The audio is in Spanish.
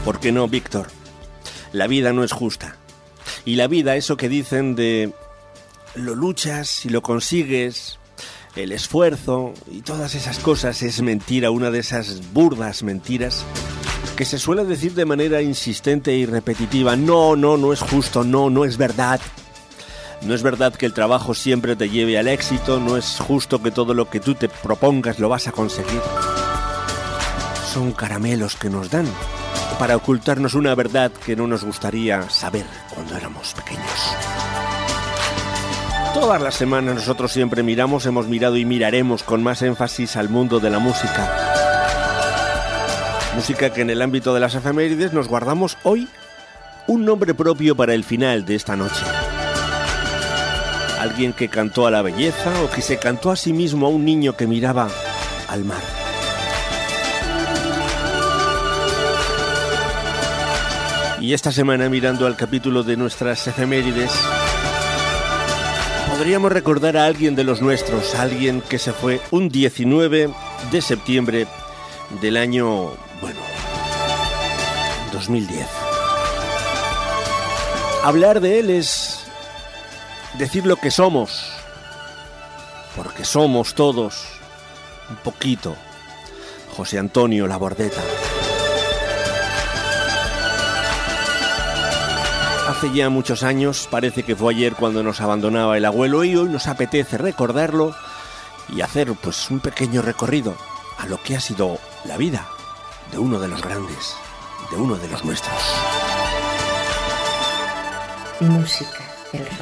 ¿Por qué no, Víctor? La vida no es justa. Y la vida, eso que dicen de lo luchas y lo consigues, el esfuerzo y todas esas cosas, es mentira, una de esas burdas mentiras que se suele decir de manera insistente y repetitiva. No es justo, no es verdad. No es verdad que el trabajo siempre te lleve al éxito, no es justo que todo lo que tú te propongas lo vas a conseguir. Son caramelos que nos dan para ocultarnos una verdad que no nos gustaría saber cuando éramos pequeños. Todas las semanas nosotros siempre hemos mirado y miraremos con más énfasis al mundo de la música. Música que en el ámbito de las efemérides nos guardamos hoy un nombre propio para el final de esta noche. Alguien que cantó a la belleza o que se cantó a sí mismo a un niño que miraba al mar. Y esta semana, mirando al capítulo de nuestras efemérides, podríamos recordar a alguien de los nuestros, alguien que se fue un 19 de septiembre del año, 2010. Hablar de él es decir lo que somos, porque somos todos un poquito José Antonio Labordeta. Hace ya muchos años, parece que fue ayer cuando nos abandonaba el abuelo, y hoy nos apetece recordarlo y hacer un pequeño recorrido a lo que ha sido la vida de uno de los grandes, de uno de los nuestros. Música, el